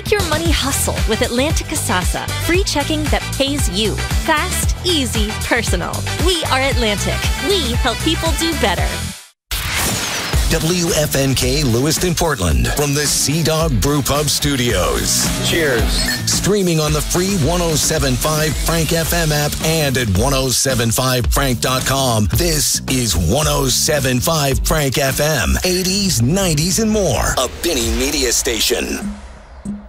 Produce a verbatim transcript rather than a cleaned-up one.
Make your money hustle with Atlantic Kasasa. Free checking that pays you. Fast, easy, personal. We are Atlantic. We help people do better. W F N K Lewiston, Portland, from the Sea Dog Brew Pub Studios. Cheers. Streaming on the free one oh seven point five Frank F M app and at ten seventy-five frank dot com. This is one oh seven point five Frank F M. eighties, nineties, and more. A Benny Media station.